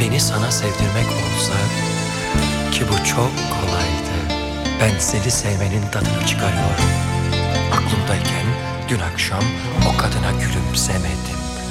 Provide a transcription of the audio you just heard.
beni sana sevdirmek olsa, ki bu çok kolaydı. Ben seni sevmenin tadını çıkarıyorum. Aklımdayken dün akşam o kadına gülümsemedim.